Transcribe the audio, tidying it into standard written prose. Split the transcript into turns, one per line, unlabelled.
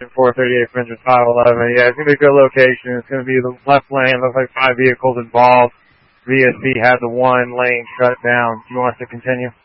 438 Fringe 511. Yeah, it's going to be a good location. It's going to be the left lane. Looks like 5 vehicles involved. VSC had the 1 lane shut down. Do you want us to continue?